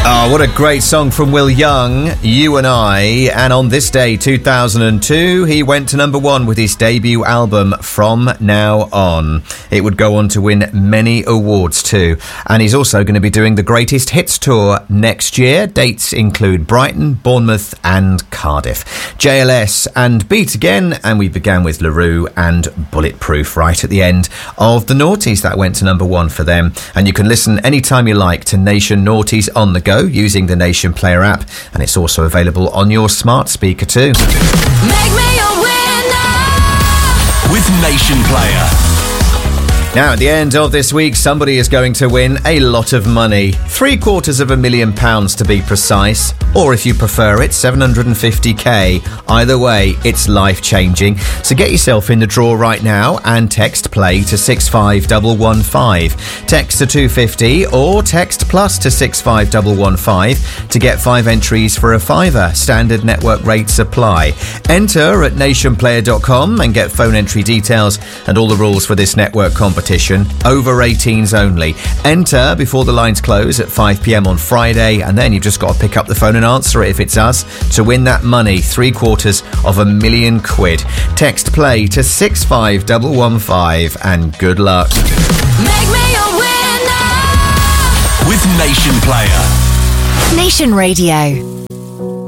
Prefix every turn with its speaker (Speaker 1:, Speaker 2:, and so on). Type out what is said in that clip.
Speaker 1: Oh, what a great song from Will Young, You and I. And on this day, 2002, he went to number one with his debut album, From Now On. It would go on to win many awards too. And he's also going to be doing the Greatest Hits Tour next year. Dates include Brighton, Bournemouth and Cardiff. JLS and Beat Again. And we began with LaRue and Bulletproof right at the end of the Naughties. That went to number one for them. And you can listen anytime you like to Nation Naughties on the go using the Nation Player app, and it's also available on your smart speaker too.
Speaker 2: Make me a winner
Speaker 3: with Nation Player.
Speaker 1: Now, at the end of this week, somebody is going to win a lot of money. £750,000 to be precise. Or if you prefer it, 750k. Either way, it's life-changing. So get yourself in the draw right now and text play to 65115. Text to 250 or text plus to 65115 to get 5 entries for a £5. Standard network rates apply. Enter at nationplayer.com and get phone entry details and all the rules for this network competition. Over 18s only. Enter before the lines close at 5 p.m. on Friday, and then you've just got to pick up the phone and answer it if it's us to win that money, £750,000. Text play to 65115 and good luck.
Speaker 2: Make me a winner
Speaker 3: with Nation Player.
Speaker 4: Nation Radio.